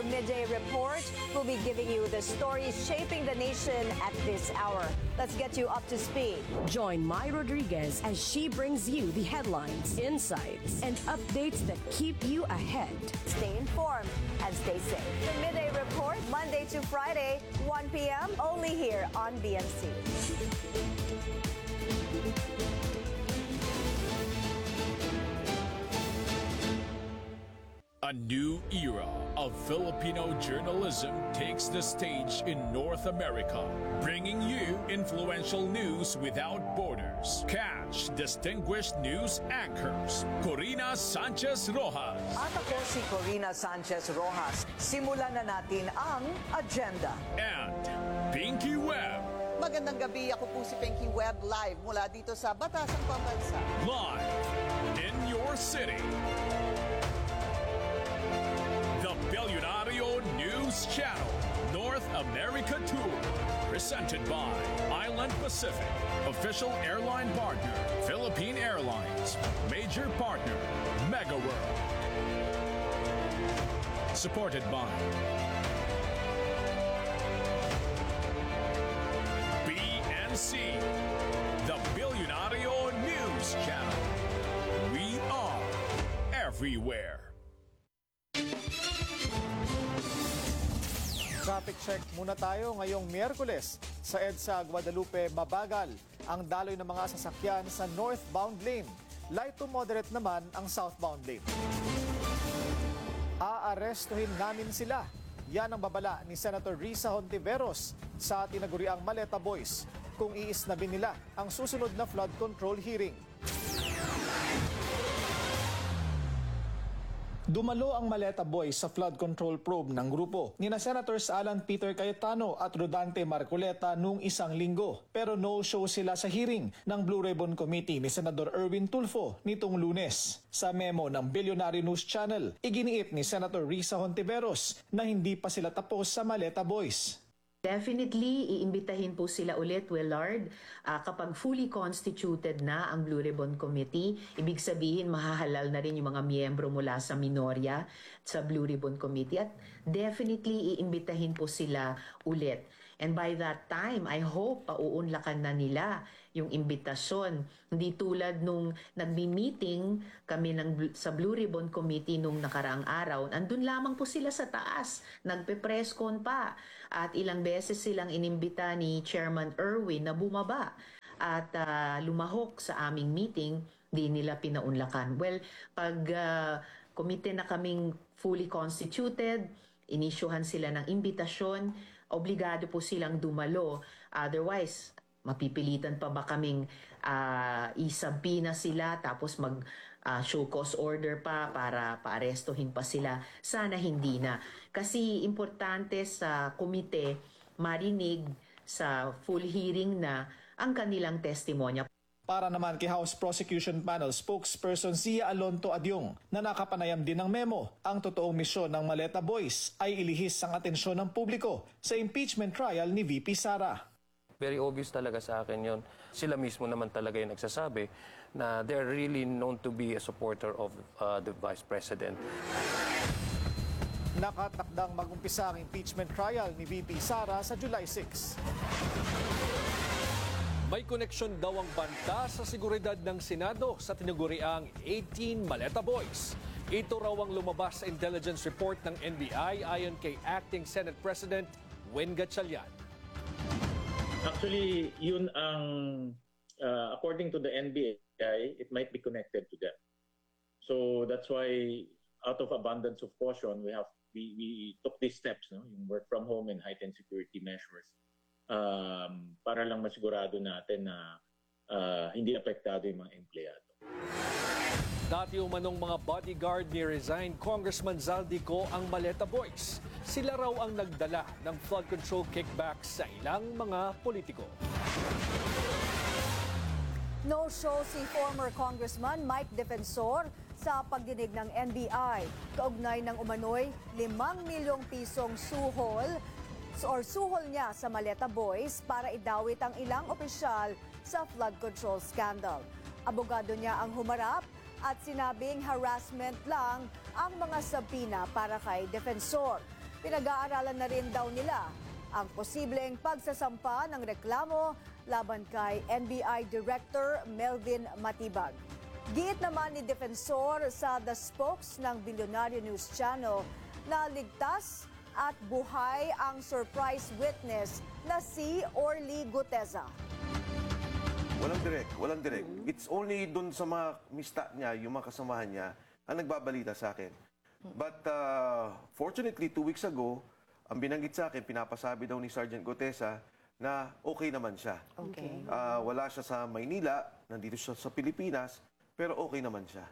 midday report. We'll be giving you the stories shaping the nation at this hour. Let's get you up to speed. Join Mai Rodriguez as she brings you the headlines, insights, and updates that keep you ahead. Stay informed and stay safe. The midday report, Monday to Friday, 1 p.m. only here on BNC. A new era of Filipino journalism takes the stage in North America, bringing you influential news without borders. Catch distinguished news anchors Corina Sanchez Rojas. At ako si Corina Sanchez Rojas. Simulan na natin ang agenda. And Pinky Webb. Magandang gabi, ako po si Pinky Webb live mula dito sa Batasang Pambansa. Live in your city. The Billionario News Channel North America Tour, presented by Island Pacific, official airline partner, Philippine Airlines, major partner, MegaWorld. Supported by BNC, the Billionario News Channel. We are everywhere. Traffic check muna tayo ngayong Miyerkules. Sa EDSA Guadalupe, mabagal ang daloy ng mga sasakyan sa northbound lane. Light to moderate naman ang southbound lane. Aarestuhin namin sila. Yan ang babala ni Senator Risa Hontiveros sa tinaguriang Maleta Boys kung iisnabin nila ang susunod na flood control hearing. Dumalo ang Maleta Boys sa flood control probe ng grupo ni Senators Alan Peter Cayetano at Rodante Marcoleta noong isang linggo. Pero no-show sila sa hearing ng Blue Ribbon Committee ni Senador Erwin Tulfo nitong Lunes. Sa memo ng Billionario News Channel, iginiit ni Senator Risa Hontiveros na hindi pa sila tapos sa Maleta Boys. Definitely, iimbitahin po sila ulit, Willard, kapag fully constituted na ang Blue Ribbon Committee. Ibig sabihin, mahahalal na rin yung mga miyembro mula sa minorya sa Blue Ribbon Committee. At definitely, iimbitahin po sila ulit. And by that time, I hope pauunlakan na nila yung imbitasyon. Hindi tulad nung nagmi-meeting kami sa Blue Ribbon Committee nung nakaraang araw. Andun lamang po sila sa taas. Nagpe-press con pa. At ilang beses silang inimbita ni Chairman Erwin na bumaba. At lumahok sa aming meeting, di nila pinaunlakan. Well, pag komite na kaming fully constituted, inisyuhan sila ng imbitasyon, obligado po silang dumalo. Otherwise, mapipilitan pa ba kaming isabina sila tapos show cause order pa para paarestohin pa sila? Sana hindi na. Kasi importante sa komite marinig sa full hearing na ang kanilang testimonya. Para naman kay House Prosecution Panel spokesperson Sia Alonto Adyong na nakapanayam din ng memo, ang totoong misyon ng Maleta Boys ay ilihis ang atensyon ng publiko sa impeachment trial ni VP Sara. Very obvious talaga sa akin yon. Sila mismo naman talaga yung nagsasabi na they're really known to be a supporter of the Vice President. Nakatakdang mag-umpisa ang impeachment trial ni VP Sara sa July 6. May koneksyon daw ang banta sa seguridad ng Senado sa tinaguriang 18 Maleta Boys. Ito raw ang lumabas sa intelligence report ng NBI ayon kay Acting Senate President Win Gatchalian. Actually, yun ang, according to the NBI, it might be connected to them. So that's why, out of abundance of caution, we took these steps, no? Yung work from home and heightened security measures. Para lang masigurado natin na hindi apektado yung mga empleyado. Dati umanong mga bodyguard ni resigned Congressman Zaldico ang Maleta Boys. Sila raw ang nagdala ng flood control kickbacks sa ilang mga politiko. No-show si former Congressman Mike Defensor sa pagdinig ng NBI. Kaugnay ng umano'y 5 milyong pisong suhol niya sa Maleta Boys para idawit ang ilang opisyal sa flood control scandal. Abogado niya ang humarap at sinabing harassment lang ang mga sabina para kay Defensor. Pinag-aaralan na rin daw nila ang posibleng pagsasampa ng reklamo laban kay NBI Director Melvin Matibag. Giit naman ni Defensor sa The Spokes ng Billionaire News Channel na ligtas at buhay ang surprise witness na si Orly Guteza. Walang direct. It's only dun sa mga mista niya, yung mga kasamahan niya, ang nagbabalita sa akin. But fortunately, 2 weeks ago, ang binanggit sa akin, pinapasabi daw ni Sergeant Guteza na okay naman siya. Okay. Wala siya sa Maynila, nandito siya sa Pilipinas, pero okay naman siya.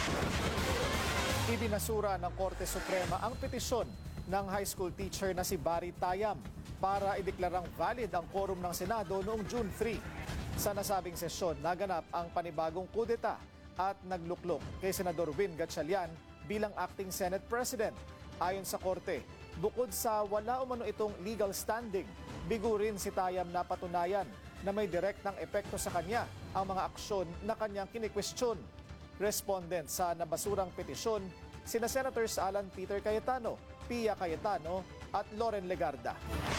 Ibinasura ng Korte Suprema ang petisyon ng high school teacher na si Barry Tayam para ideklarang valid ang quorum ng Senado noong June 3. Sa nasabing sesyon, naganap ang panibagong kudeta at nagluklok kay Senador Win Gatchalian bilang acting Senate President. Ayon sa Korte, bukod sa wala umano itong legal standing, bigo rin si Tayam na patunayan na may direktang epekto sa kanya ang mga aksyon na kanyang kinikwestiyon. Respondent sa nabasurang petisyon, sina Senators Alan Peter Cayetano, Pia Cayetano at Loren Legarda.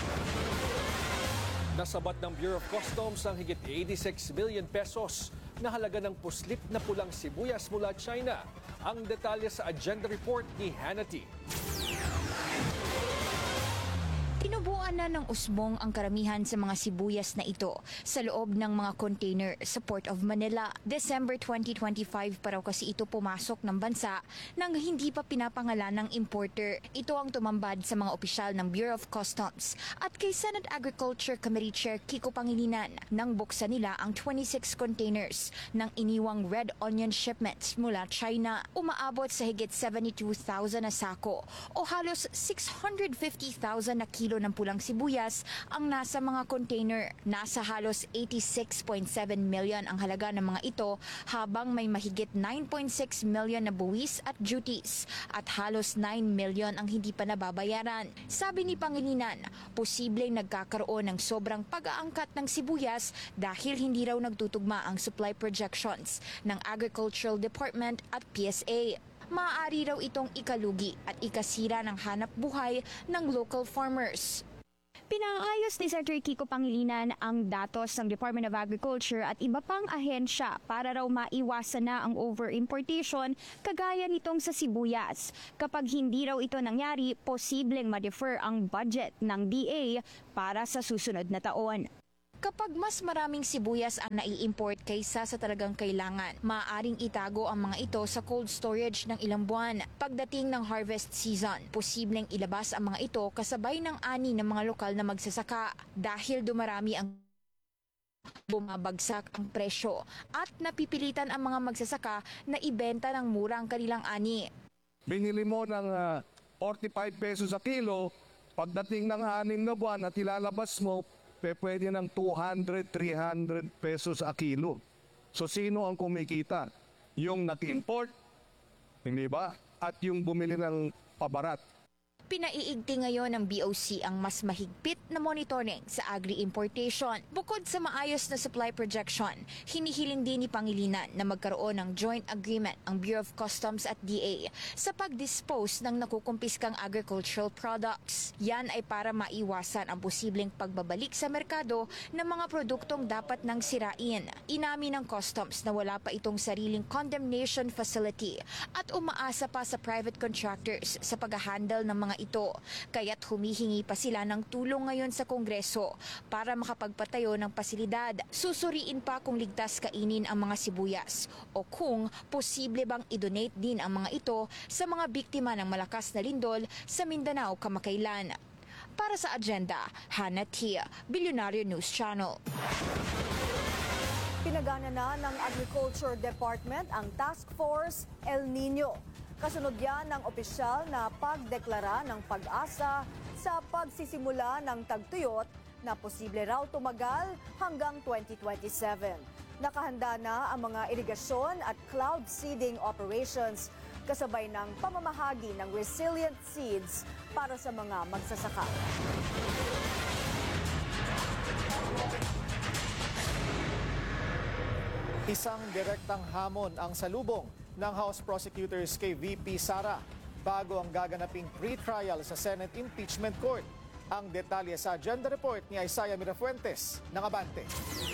Nasabat ng Bureau of Customs ang higit 86 billion pesos na halaga ng puslit na pulang sibuyas mula China. Ang detalye sa agenda report ni Hannity. Tinubuan na ng usbong ang karamihan sa mga sibuyas na ito sa loob ng mga container sa Port of Manila. December 2025 pa raw kasi ito pumasok ng bansa nang hindi pa pinapangalan ng importer. Ito ang tumambad sa mga opisyal ng Bureau of Customs at kay Senate Agriculture Committee Chair Kiko Pangilinan nang buksan nila ang 26 containers ng iniwang red onion shipments mula China. Umaabot sa higit 72,000 na sako o halos 650,000 na kilo ng pulang sibuyas ang nasa mga container. Nasa halos 86.7 million ang halaga ng mga ito habang may mahigit 9.6 million na buwis at duties at halos 9 million ang hindi pa nababayaran. Sabi ni Pangilinan, posibleng nagkakaroon ng sobrang pag-aangkat ng sibuyas dahil hindi raw nagtutugma ang supply projections ng Agricultural Department at PSA. Maaari raw itong ikalugi at ikasira ng hanap buhay ng local farmers. Pinaayos ni Secretary Kiko Pangilinan ang datos ng Department of Agriculture at iba pang ahensya para raw maiwasan na ang over-importation kagaya nitong sa sibuyas. Kapag hindi raw ito nangyari, posibleng ma-defer ang budget ng DA para sa susunod na taon. Kapag mas maraming sibuyas ang nai-import kaysa sa talagang kailangan, maaaring itago ang mga ito sa cold storage ng ilang buwan. Pagdating ng harvest season, posibleng ilabas ang mga ito kasabay ng ani ng mga lokal na magsasaka dahil dumarami ang bumabagsak ang presyo at napipilitan ang mga magsasaka na ibenta ng mura ang kanilang ani. Binili mo ng 45 pesos a kilo, pagdating ng 6 na buwan at ilalabas mo, pwede ng 200, 300 pesos a kilo. So sino ang kumikita? Yung nag-import, hindi ba? At yung bumili ng pabarat. Pinaiigti ngayon ng BOC ang mas mahigpit na monitoring sa agri-importation. Bukod sa maayos na supply projection, hinihiling din ni Pangilinan na magkaroon ng joint agreement ang Bureau of Customs at DA sa pag-dispose ng nakukumpiskang agricultural products. Yan ay para maiwasan ang posibleng pagbabalik sa merkado ng mga produktong dapat nang sirain. Inamin ng Customs na wala pa itong sariling condemnation facility at umaasa pa sa private contractors sa pag-handle ng mga ito. Kaya't humihingi pa sila ng tulong ngayon sa Kongreso para makapagpatayo ng pasilidad. Susuriin pa kung ligtas kainin ang mga sibuyas o kung posible bang i-donate din ang mga ito sa mga biktima ng malakas na lindol sa Mindanao kamakailan. Para sa agenda, Hannah Tia, Billionaire News Channel. Pinagana na ng Agriculture Department ang Task Force El Nino. Kasunod yan ng opisyal na pagdeklara ng pag-asa sa pagsisimula ng tagtuyot na posible raw tumagal hanggang 2027. Nakahanda na ang mga irigasyon at cloud seeding operations kasabay ng pamamahagi ng resilient seeds para sa mga magsasaka. Isang direktang hamon ang salubong ng House Prosecutors kay VP Sara. bago ang gaganaping pre-trial sa Senate Impeachment Court. Ang detalye sa agenda report ni Isaiah Mirafuentes ng Abante.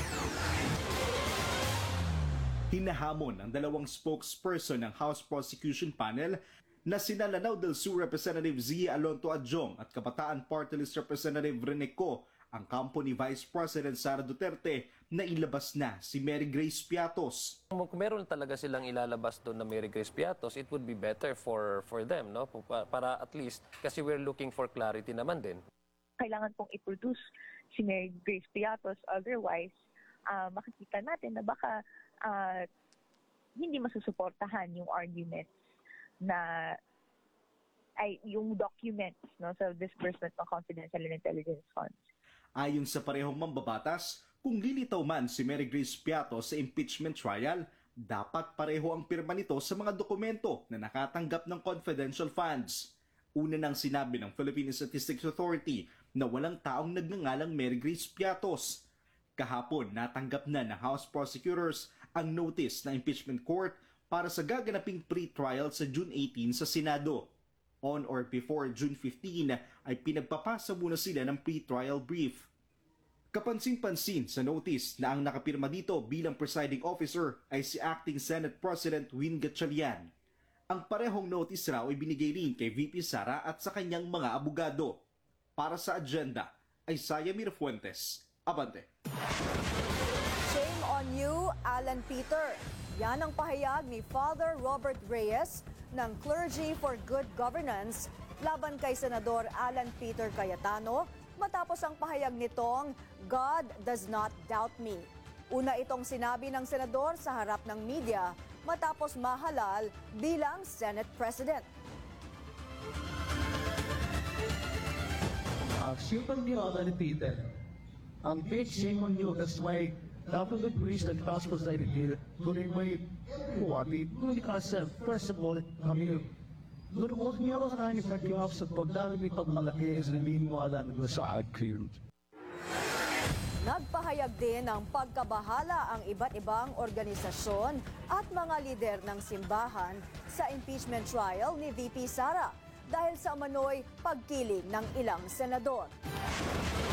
Hinahamon ang dalawang spokesperson ng House Prosecution Panel na sina Lanao del Sur Representative Zia Alonto Adjong at Kabataan Party List Representative Rene Co ang kampo ni Vice President Sara Duterte na ilabas na si Mary Grace Piatos. Kung meron talaga silang ilalabas doon na Mary Grace Piatos, it would be better for them, no? Para at least, kasi we're looking for clarity naman din. Kailangan pong i-produce si Mary Grace Piatos, otherwise makikita natin na baka hindi masusuportahan yung arguments na ay yung documents no sa disbursement ng confidential and intelligence funds. Ayon sa parehong mambabatas, kung lilitaw man si Mary Grace Piatos sa impeachment trial, dapat pareho ang pirma nito sa mga dokumento na nakatanggap ng confidential funds. Una nang sinabi ng Philippine Statistics Authority na walang taong nagngangalang Mary Grace Piatos. Kahapon, natanggap na ng House Prosecutors ang notice ng impeachment court para sa gaganaping pre-trial sa June 18 sa Senado. On or before June 15 ay pinagpapasa muna sila ng pre-trial brief. Kapansin-pansin sa notice na ang nakapirma dito bilang presiding officer ay si Acting Senate President Win Gatchalian. Ang parehong notice raw ay binigay rin kay VP Sara at sa kanyang mga abogado. Para sa agenda, Isaiah Mirafuentes, Abante. Shame on you, Alan Peter. Yan ang pahayag ni Father Robert Reyes ng Clergy for Good Governance laban kay Senador Alan Peter Cayetano matapos ang pahayag nitong God does not doubt me. Una itong sinabi ng senador sa harap ng media matapos mahalal bilang Senate President. Sipan niyo, Alan Peter, ang big shame on you is why dapat the priest and gospel side here, kuning may kuwati, because first of all, kami, huwag niyo ako sa kanyang nag-iwap sa pagdami nitong malaki is naniniwala na sa akin. Nagpahayag din ng pagkabahala ang iba't ibang organisasyon at mga lider ng simbahan sa impeachment trial ni VP Sara dahil sa umano'y pagkiling ng ilang senador.